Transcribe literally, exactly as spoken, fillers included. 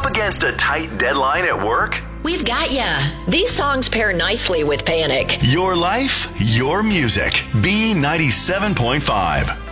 Up against a tight deadline at work? We've got ya. These songs pair nicely with Panic. Your life, your music. B ninety-seven point five.